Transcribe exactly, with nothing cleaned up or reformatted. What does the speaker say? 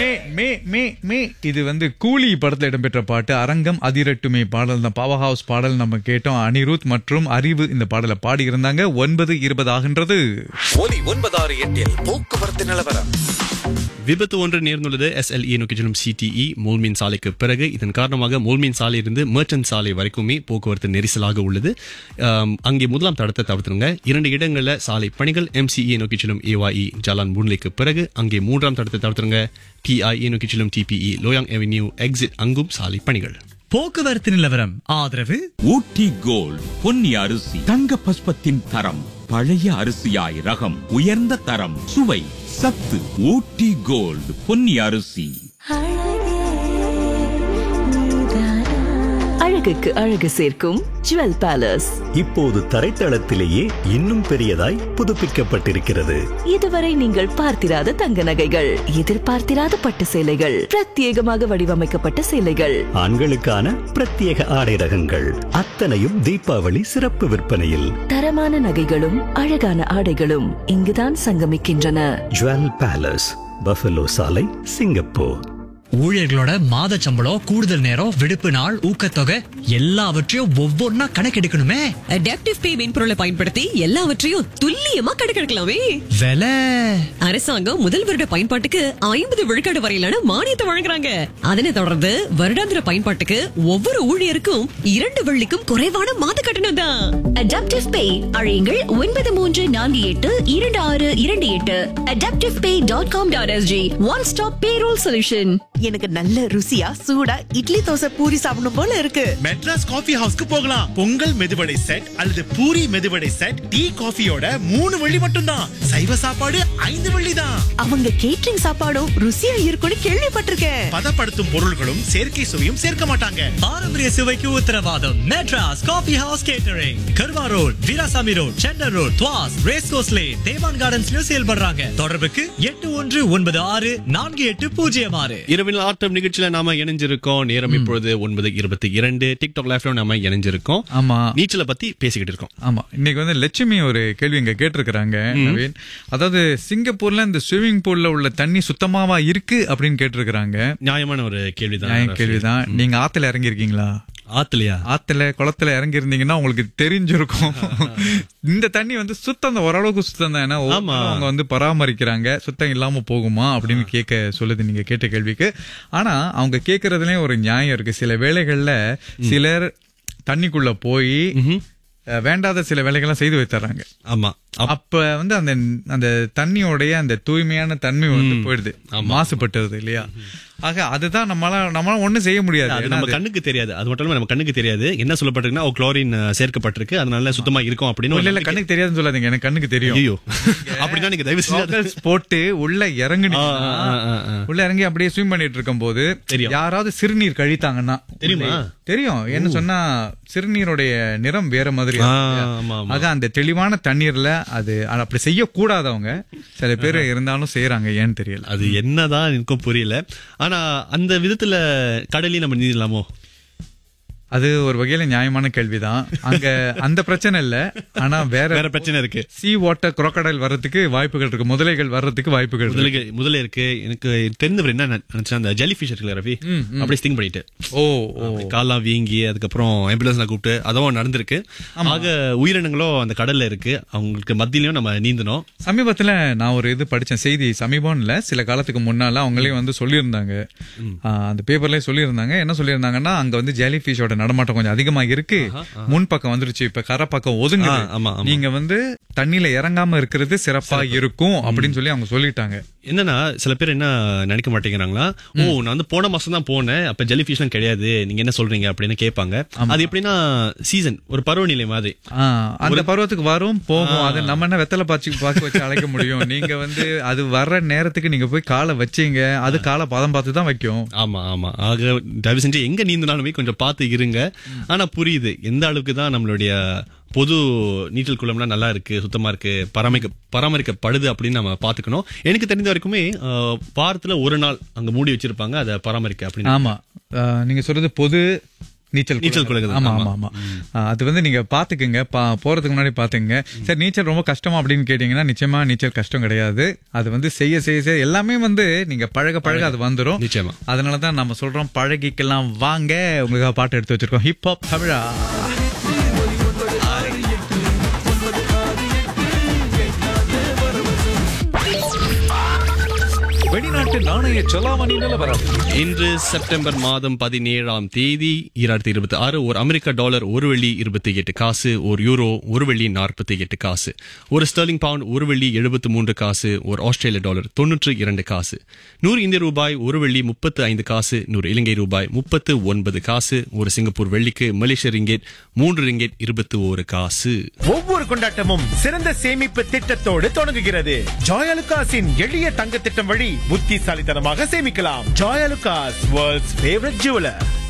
மே மே மே மே இது வந்து கூலி படத்துல இடம்பெற்ற பாட்டு. அரங்கம் அதிரட்டுமே பாடல் தான். பவர் ஹவுஸ் பாடல் நம்ம கேட்டோம். அனிருத் மற்றும் அறிவு இந்த பாடலை பாடி இருந்தாங்க. ஒன்பது இருபது ஆகின்றது. ஒலி ஒன்பதாறு எட்டில் போக்குவரத்து நிலவரம். விபத்து ஒன்று நேர்ந்துள்ளது. எஸ்எல்இ நோக்கி செல்லும் சிடிஇ மோல்மீன் சாலைக்கு பிறகு. இதன் காரணமாக மோல்மீன் சாலையிலிருந்து மர்ச்சன்ட் சாலை வரைக்குமே போக்குவரத்து நெரிசலாக உள்ளது. அங்கே முதலாம் தடத்தை தவிர்த்துருங்க. இரண்டு இடங்களில் சாலை பணிகள். எம்சிஇ நோக்கி செல்லும் ஏவாஇ ஜலான் முன்லைக்கு பிறகு அங்கே மூன்றாம் தடத்தை தவிர்த்துருங்க. டிஐஇ நோக்கி செல்லும் டிபிஇ லோயாங் அவென்யூ எக்ஸிட் அங்கும் சாலை பணிகள். போக்குவரத்து நிலவரம் ஆதரவு ஊட்டி கோல்ட் பொன்னி அரிசி தங்க பஸ்பத்தின் தரம். பழைய அரிசியாய் ரகம் உயர்ந்த தரம் சுவை சத்து. ஊட்டி கோல்ட் பொன்னி அரிசி. அழகுக்கு அழகு சேர்க்கும் ஜுவல் பேலஸ் இப்போது தரைத்தளத்திலேயே இன்னும் பெரியதாய் புதுப்பிக்கப்பட்டிருக்கிறது. இதுவரை நீங்கள் பார்த்திராத தங்க நகைகள், எதிர்பார்த்திராத பட்டு சேலைகள், பிரத்யேகமாக வடிவமைக்கப்பட்ட சேலைகள், ஆண்களுக்கான பிரத்யேக ஆடை ரகங்கள் அத்தனையும் தீபாவளி சிறப்பு விற்பனையில். தரமான நகைகளும் அழகான ஆடைகளும் இங்குதான் சங்கமிக்கின்றன. ஜுவல் பேலஸ், பஃபலோ சாலை, சிங்கப்பூர். ஊழியர்களோட மாத சம்பளம், கூடுதல் நேரம், விடுப்பு நாள், ஊக்கத்தொகை எல்லாவற்றையும் ஒவ்வொன்னா கணக்கெடுக்கணுமே. அடாப்டிவ் பே மென்பொருளை பயன்படுத்தி எல்லாவற்றையும் துல்லியமா கணக்கெடுக்கலாமே. விலை அரசாங்கம் முதல் வருட பயன்பாட்டுக்கு ஐம்பது விழுக்காடு வரையிலான மானியத்தை வழங்குறாங்க. அதனை தொடர்ந்து வருடாந்திர பயன்பாட்டுக்கு ஒவ்வொரு ஊழியருக்கும் இரண்டு வெள்ளிக்கும் குறைவான மாத கட்டணம் தான். அடாப்டிவ் பே அழையுங்கள் ஒன்பது மூன்று நான்கு எட்டு இரண்டு ஆறு இரண்டு எட்டு. அடாப்டிவ் பே dot com dot SG. One stop payroll solution. எனக்கு நல்ல ருசியா சூடா இட்லி தோசை பூரி சாப்பிடணும் போல இருக்கு. மெட்ராஸ் காஃபி ஹவுஸ்க்கு போகலாம். பொங்கல் மெதுவடை செட் அல்லது பூரி மெதுவடை செட் டீ காஃபியோட மூணு வெள்ளி மட்டும் தான். சைவ சாப்பாடு ஐந்து வெள்ளி தான். அவங்க கேட்டரிங் சாப்பாடும் ருசியா இருக்கும்னு கேள்விப்பட்டிருக்கேன். பதப்படுத்தும் பொருள்களும் செயற்கை சுவையும் சேர்க்க மாட்டாங்க. பாரம்பரிய சுவைக்கு உத்தரவாதம். Madras coffee house catering. கர்வா road, Veerasamy road, centre road, துவாஸ், race course lane, தேவான் கார்டன்ஸ்லயும் செயல்படுறாங்க. தொடர்புக்கு எட்டு ஒன்று ஒன்பது ஆறு நான்கு எட்டு பூஜ்ஜியம் ஆறு. இரவில் ஆட்டம் நிகழ்ச்சியில நாம இணைஞ்சிருக்கோம். நேரம் இப்பொழுது ஒன்பது இருபத்தி இரண்டு. டிக்டாக் லைவ்ல நாம இணைஞ்சிருக்கோம். ஆமா, நீச்சலை பத்தி பேசிக்கிட்டு இருக்கோம். ஆமா, இன்னைக்கு வந்து லட்சுமி ஒரு கேள்வி இங்க கேட்டிருக்கிறாங்க. நவீன், அதாவது சிங்கப்பூர்ல இந்த ஸ்விமிங் பூல்ல உள்ள தண்ணி சுத்தமாவா இருக்கு அப்படின்னு கேட்டிருக்கிறாங்க. நியாயமான ஒரு கேள்விதான். நியாய கேள்விதான். நீங்க ஆத்துல இறங்கி இருக்கீங்களா? ஆத்துலயா? ஆத்துல குளத்துல இறங்கி இருந்தீங்கன்னா உங்களுக்கு தெரிஞ்சிருக்கும். இந்த தண்ணி வந்து சுத்தம், ஓரளவுக்கு சுத்தம் தான். ஏன்னா அவங்க வந்து பராமரிக்கிறாங்க. சுத்தம் இல்லாம போகுமா அப்படின்னு கேட்க சொல்லுது நீங்க கேட்ட கேள்விக்கு. ஆனா அவங்க கேட்கறதுலயும் ஒரு நியாயம் இருக்கு. சில வேளைகள்ல சிலர் தண்ணிக்குள்ள போய் வேண்டாத சில வேலைகள்லாம் செய்து வைத்தர்றாங்க. ஆமா, அப்ப வந்து அந்த அந்த தண்ணியோடைய அந்த தூய்மையான தன்மை வந்து போயிடுது, மாசுபட்டுறது இல்லையா? ஆக அதுதான் நம்மளால நம்மளால ஒண்ணும் செய்ய முடியாது. நம்ம கண்ணுக்கு தெரியாது. அது மட்டும் நம்ம கண்ணுக்கு தெரியாது. என்ன சொல்லப்பட்டிருக்குன்னா குளோரின் சேர்க்கப்பட்டிருக்கு, அதனால சுத்தமா இருக்கும் அப்படின்னு. இல்ல இல்ல, கண்ணுக்கு தெரியாதுன்னு சொல்லாதீங்க, எனக்கு கண்ணுக்கு தெரியும். ஐயோ, அப்படின்னா நீங்க தயவு செஞ்சு போட்டு உள்ள இறங்குனீங்க, உள்ள இறங்கி அப்படியே ஸ்விம் பண்ணிட்டு இருக்கும் போது யாராவது சிறுநீர் கழித்தாங்கன்னா தெரியுமா? தெரியும். என்ன சொன்னா சிறுநீருடைய நிறம் வேற மாதிரி. ஆக அந்த தெளிவான தண்ணீர்ல அது அப்படி செய்யக்கூடாதவங்க சில பேர் இருந்தாலும் செய்யறாங்க. ஏன்னு தெரியல. அது என்னதான் எனக்கும் புரியல. ஆனா அந்த விதத்துல கடலையும் நம்ம நீந்தலாமோ? அது ஒரு வகையில நியாயமான கேள்விதான். அங்க அந்த பிரச்சனை இல்ல, ஆனா வேற வேற பிரச்சனை இருக்கு. சீ வாட்டர் crocodile வர்றதுக்கு வாய்ப்புகள் இருக்கு, முதலைகள் வர்றதுக்கு வாய்ப்புகள் இருக்கு. முதலை இருக்கு. எனக்கு தெரிந்தவர் என்ன நினைச்சா, அந்த ஜெல்லி ஃபிஷ் இருக்குல்ல ரவி, அப்படி ஸ்டிங் பண்ணிட்டு ஓ கால்லாம் வீங்கி அதுக்கப்புறம் ஆம்புலன்ஸ்ல கூப்பிட்டு அதுவும் நடந்திருக்கு. ஆக உயிரினங்களும் அந்த கடல்ல இருக்கு. அவங்களுக்கு மத்தியிலயும் நம்ம நீந்தணும். சமீபத்துல நான் ஒரு இது படிச்சேன், செய்தி சமீபம் இல்ல சில காலத்துக்கு முன்னால அவங்களே வந்து சொல்லியிருந்தாங்க, அந்த பேப்பர்லயே சொல்லியிருந்தாங்க. என்ன சொல்லியிருந்தாங்கன்னா, அங்க வந்து ஜெல்லி ஃபிஷோட நடமாட்டம் கொஞ்சம் அதிகமா இருக்கு, முன் பக்கம் வந்துருச்சு, இப்ப கரை பக்கம் ஒதுங்குது, நீங்க வந்து தண்ணியில இறங்காம இருக்கிறது சிறப்பா இருக்கும் அப்படின்னு சொல்லி அவங்க சொல்லிட்டாங்க. என்னன்னா சில பேர் என்ன நினைக்க மாட்டேங்கிறாங்களா, ஓ நான் வந்து போன மாசம் தான் போனேன், அப்ப ஜெல்லி ஃபிஷ் எல்லாம் கிடையாது, நீங்க என்ன சொல்றீங்க அப்படின்னு கேட்பாங்க. அது எப்படின்னா சீசன், ஒரு பருவநிலை மாதிரி. அந்த பருவத்துக்கு வரும் போகும். அது நம்ம என்ன வெத்தலை பாய்ச்சி பாக்க வச்சு அழைக்க முடியும்? நீங்க வந்து அது வர்ற நேரத்துக்கு நீங்க போய் காலை வச்சீங்க, அது காலை பதம் பார்த்து தான் வைக்கும். ஆமா ஆமா. ஆக தயவு செஞ்சு எங்க நீந்தினாலுமே கொஞ்சம் பார்த்து இருங்க. ஆனா புரியுது எந்த அளவுக்கு தான் நம்மளுடைய பொது நீச்சல் குளம்லாம் நல்லா இருக்கு, சுத்தமா இருக்கு, பராமரிக்க பராமரிக்கப்படுது அப்படின்னு நம்ம பாத்துக்கணும். எனக்கு தெரிஞ்ச வரைக்குமே வாரத்துல ஒரு நாள் அங்க மூடி வச்சிருப்பாங்க அதை பராமரிக்க அப்படின்னு. ஆமா, நீங்க சொல்றது பொது நீச்சல் நீச்சல் குளங்கள். ஆமா ஆமா ஆமா அது வந்து நீங்க பாத்துக்குங்க, போறதுக்கு முன்னாடி பாத்துங்க. சரி, நீச்சல் ரொம்ப கஷ்டமா அப்படின்னு கேட்டீங்கன்னா நிச்சயமா நீச்சல் கஷ்டம் கிடையாது. அது வந்து செய்ய செய்ய செய்ய எல்லாமே வந்து நீங்க பழக பழக அது வந்துடும். நிச்சயமா. அதனாலதான் நம்ம சொல்றோம் பழகிக்கலாம் வாங்க. உங்களுக்காக பாட்டு எடுத்து வச்சிருக்கோம், ஹிப் ஹாப் தமிழா. வெளிநாட்டு நாணய செலாவணி நிலவரம். இன்று செப்டம்பர் மாதம் பதினேழாம் தேதி இரண்டாயிரத்தி இருபத்தி ஆறு ஒரு அமெரிக்க டாலர் ஒரு வெள்ளி இருபத்தி எட்டு காசு, ஒரு யூரோ ஒரு வெள்ளி நாற்பத்தி எட்டு காசு, ஒரு ஸ்டெர்லிங் பவுண்ட் ஒரு வெள்ளி எழுபத்தி மூன்று காசு, ஒரு ஆஸ்திரேலிய டாலர் தொன்னூற்று இரண்டு காசு, நூறு இந்திய ரூபாய் ஒரு வெள்ளி முப்பத்து ஐந்து காசு, நூறு இலங்கை ரூபாய் முப்பத்து ஒன்பது காசு, ஒரு சிங்கப்பூர் வெள்ளிக்கு மலேசிய ரிங்கெட் மூன்று ரிங்கெட் இருபத்தி ஒரு காசு. ஒவ்வொரு கொண்டாட்டமும் சிறந்த சேமிப்பு திட்டத்தோடு தொடங்குகிறது. ஜாயலுகாஸின் எளிய தங்க திட்டம் வழி புத்திசாலித்தனமாக சேமிக்கலாம். Joyalukkas, world's favourite jeweller.